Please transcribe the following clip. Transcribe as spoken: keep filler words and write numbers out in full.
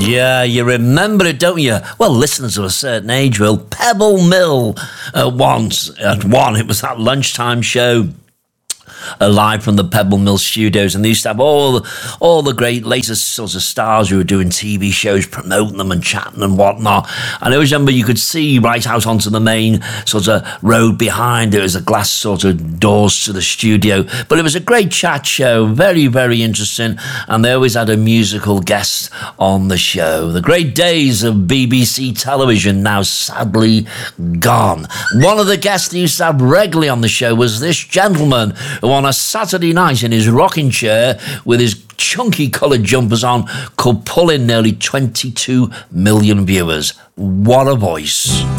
Yeah, you remember it, don't you? Well, listeners of a certain age will. Pebble Mill at once, at one, it was that lunchtime show. Uh, live from the Pebble Mill studios, and they used to have all all the great latest sorts of stars who were doing T V shows, promoting them and chatting and whatnot. And I always remember you could see right out onto the main sort of road behind. There was a glass sort of doors to the studio, but it was a great chat show, very very interesting. And they always had a musical guest on the show. The great days of B B C television now sadly gone. One of the guests that used to have regularly on the show was this gentleman who on a Saturday night in his rocking chair with his chunky coloured jumpers on could pull in nearly twenty-two million viewers. What a voice.